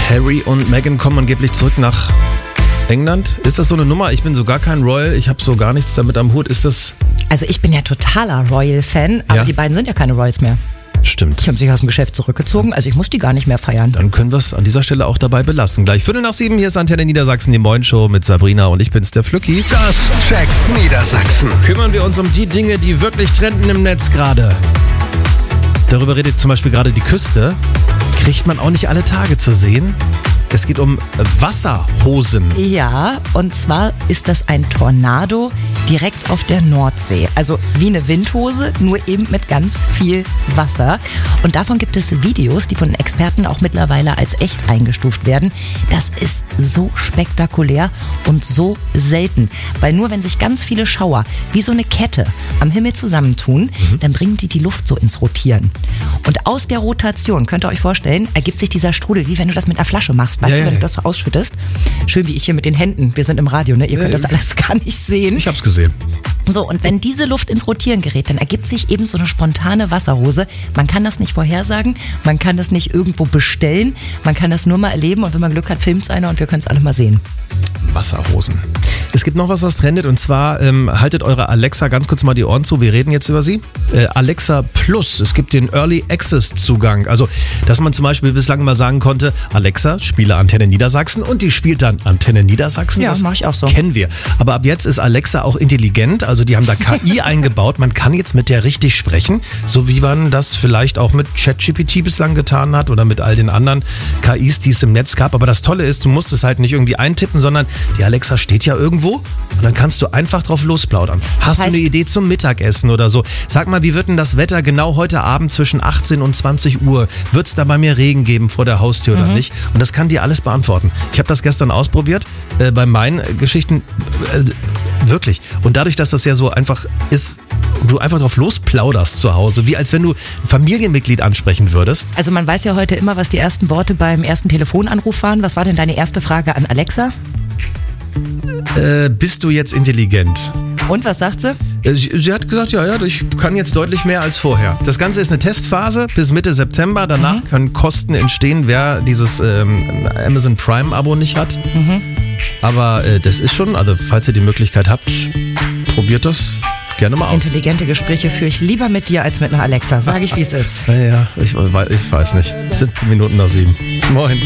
Harry und Meghan kommen angeblich zurück nach England. Ist das so eine Nummer? Ich bin so gar kein Royal, ich habe so gar nichts damit am Hut. Ist das... Also ich bin ja totaler Royal-Fan, aber die beiden sind ja keine Royals mehr. Stimmt. Die haben sich aus dem Geschäft zurückgezogen, also ich muss die gar nicht mehr feiern. Dann können wir es an dieser Stelle auch dabei belassen. Gleich 6:45, hier ist Antenne Niedersachsen, die Moin-Show mit Sabrina und ich bin's, der Flücki. Das checkt Niedersachsen. Kümmern wir uns um die Dinge, die wirklich trenden im Netz gerade. Darüber redet zum Beispiel gerade die Küste. Kriegt man auch nicht alle Tage zu sehen. Es geht um Wasserhosen. Ja, und zwar ist das ein Tornado direkt auf der Nordsee. Also wie eine Windhose, nur eben mit ganz viel Wasser. Und davon gibt es Videos, die von Experten auch mittlerweile als echt eingestuft werden. Das ist so spektakulär und so selten. Weil nur wenn sich ganz viele Schauer wie so eine Kette am Himmel zusammentun, dann bringen die Luft so ins Rotieren. Und aus der Rotation, könnt ihr euch vorstellen, ergibt sich dieser Strudel, wie wenn du das mit einer Flasche machst. Weißt du, wenn du das so ausschüttest? Schön wie ich hier mit den Händen. Wir sind im Radio, ne? Ihr könnt das alles gar nicht sehen. Ich hab's gesehen. So, und wenn diese Luft ins Rotieren gerät, dann ergibt sich eben so eine spontane Wasserhose. Man kann das nicht vorhersagen, man kann das nicht irgendwo bestellen, man kann das nur mal erleben und wenn man Glück hat, filmt es einer und wir können es alle mal sehen. Wasserhosen. Es gibt noch was trendet und zwar haltet eure Alexa ganz kurz mal die Ohren zu, wir reden jetzt über sie. Alexa Plus, es gibt den Early Access Zugang, also dass man zum Beispiel bislang immer sagen konnte, Alexa, spiele Antenne Niedersachsen und die spielt dann Antenne Niedersachsen. Ja, das mache ich auch so. Kennen wir. Aber ab jetzt ist Alexa auch intelligent, also die haben da KI eingebaut, man kann jetzt mit der richtig sprechen, so wie man das vielleicht auch mit ChatGPT bislang getan hat oder mit all den anderen KIs, die es im Netz gab. Aber das Tolle ist, du musst es halt nicht irgendwie eintippen, sondern die Alexa steht ja irgendwo und dann kannst du einfach drauf losplaudern. Hast du eine Idee zum Mittagessen oder so? Sag mal, wie wird denn das Wetter genau heute Abend zwischen 18 und 20 Uhr? Wird es da bei mir Regen geben vor der Haustür oder nicht? Und das kann dir alles beantworten. Ich habe das gestern ausprobiert bei meinen Geschichten. Wirklich. Und dadurch, dass das ja so einfach ist, du einfach drauf losplauderst zu Hause, wie als wenn du ein Familienmitglied ansprechen würdest. Also man weiß ja heute immer, was die ersten Worte beim ersten Telefonanruf waren. Was war denn deine erste Frage an Alexa? Bist du jetzt intelligent? Und was sagt sie? Sie hat gesagt, ja, ich kann jetzt deutlich mehr als vorher. Das Ganze ist eine Testphase bis Mitte September. Danach können Kosten entstehen, wer dieses Amazon Prime-Abo nicht hat. Aber das ist schon, also falls ihr die Möglichkeit habt, probiert das gerne mal aus. Intelligente Gespräche führe ich lieber mit dir als mit einer Alexa. Sage ich, wie es ist. Ja, ich weiß nicht. 17 Minuten nach 7. Moin.